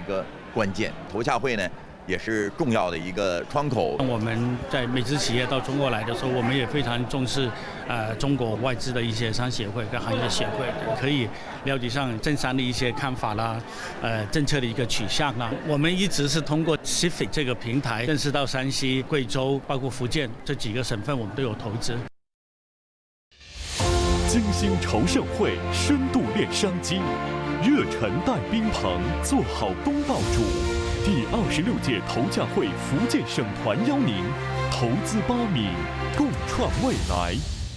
个关键。投洽会呢，也是重要的一个窗口。 我们在美资企业到中国来的时候，我们也非常重视中国外资的一些商协会跟行业协会，可以了解上政商的一些看法啦，政策的一个取向啦。我们一直是通过 CIFIC 这个平台认识到山西、贵州，包括福建这几个省份，我们都有投资。 精心筹盛会，深度练商机，热忱带宾朋，做好东道主。第26届投洽会福建省团邀您投资8米，共创未来。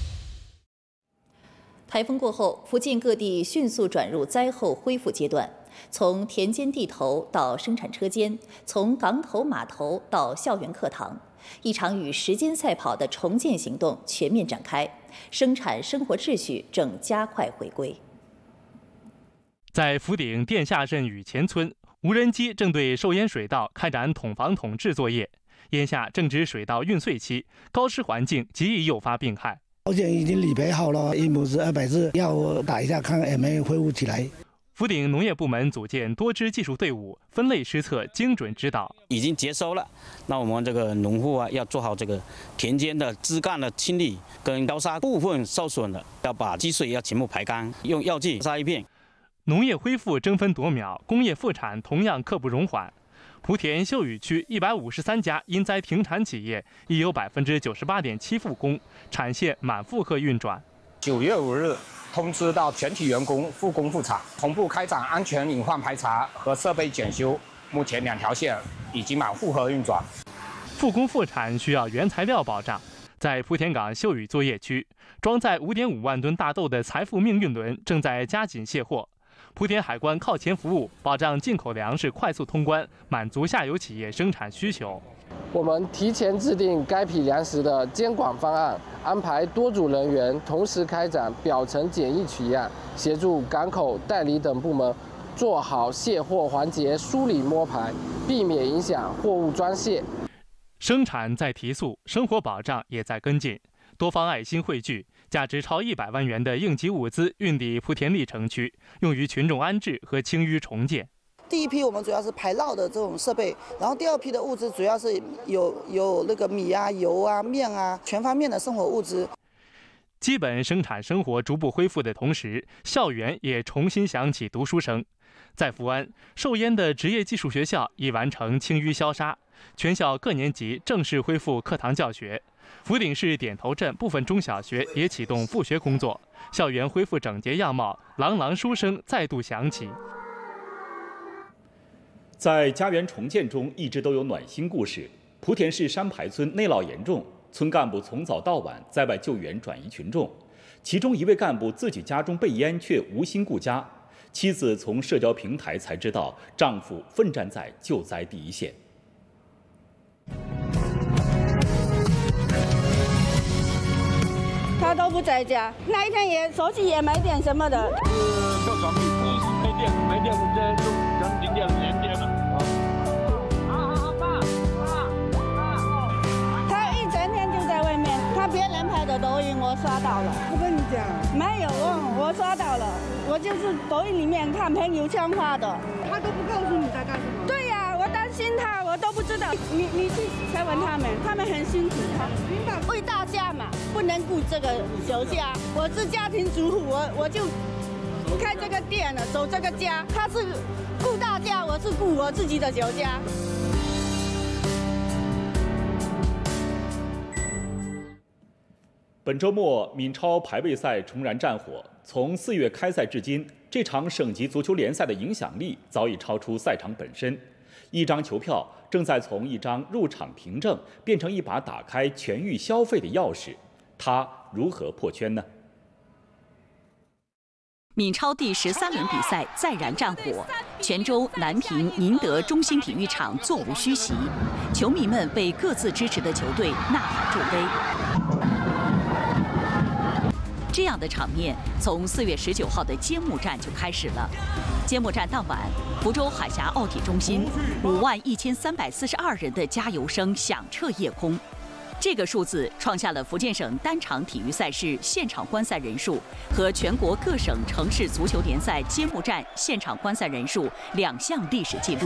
台风过后，福建各地迅速转入灾后恢复阶段，从田间地头到生产车间，从港口码头到校园课堂，一场与时间赛跑的重建行动全面展开，生产生活秩序正加快回归。 在福鼎店下镇雨前村，无人机正对寿烟水道开展捅防统治作业。眼下正值水稻运穗期，高湿环境极易诱发病害。 保险已经理赔好了，1亩是200只，要打一下看有没有恢复起来。 福鼎农业部门组建多支技术队伍，分类施测，精准指导。 已经结收了，那我们这个农户要做好这个田间的枝干的清理，跟高沙部分受损的，要把积水要全部排干，用药剂杀一遍。 农业恢复争分夺秒，工业复产同样刻不容缓。莆田秀屿区153家因灾停产企业已有98.7%复工，产线满负荷运转。 9月5日通知到全体员工复工复产，同步开展安全隐患排查和设备检修。目前2条线已经满负荷运转。 复工复产需要原材料保障。在莆田港秀屿作业区，装载5.5万吨大豆的财富命运轮正在加紧卸货。莆田海关靠前服务，保障进口粮食快速通关，满足下游企业生产需求。 我们提前制定该批粮食的监管方案，安排多组人员同时开展表层检疫取样，协助港口、代理等部门做好卸货环节梳理摸排，避免影响货物装卸。 生产在提速，生活保障也在跟进。多方爱心汇聚，价值超100万元的应急物资运抵莆田历城区，用于群众安置和清淤重建。 第一批我们主要是排涝的这种设备，然后第2批的物资主要是有那个米啊、油啊、面啊，全方面的生活物资。 基本生产生活逐步恢复的同时，校园也重新响起读书声。在福安，寿烟的职业技术学校已完成清淤消杀，全校各年级正式恢复课堂教学。福鼎市点头镇部分中小学也启动复学工作，校园恢复整洁样貌，朗朗书声再度响起。 在家园重建中，一直都有暖心故事。莆田市山排村内涝严重，村干部从早到晚在外救援转移群众，其中一位干部自己家中被淹却无心顾家，妻子从社交平台才知道丈夫奋战在救灾第一线。 他都不在家，那一天手机也没电什么的。 跳床底没电，就停电连电了。好，爸。 他一整天就在外面，他别人拍的抖音我刷到了。 不跟你讲？ 没有，我刷到了，我就是抖音里面看朋友圈发的。 他都不告诉你在干什么？ 对呀，我担心他，我都不知道。你去采访他们很辛苦，为大家嘛，不能顾这个小家。我是家庭主妇，我就开这个店了，走这个家。他是顾大家，我是顾我自己的小家。 本周末，闽超排位赛重燃战火。从4月开赛至今，这场省级足球联赛的影响力早已超出赛场本身。一张球票正在从一张入场凭证变成一把打开全域消费的钥匙，它如何破圈呢？ 闽超第13轮比赛再燃战火，泉州、南平、宁德中心体育场座无虚席，球迷们为各自支持的球队呐喊助威。这样的场面从4月19号的揭幕战就开始了。揭幕战当晚，福州海峡奥体中心51342人的加油声响彻夜空。这个数字创下了福建省单场体育赛事现场观赛人数和全国各省城市足球联赛揭幕战现场观赛人数2项历史纪录。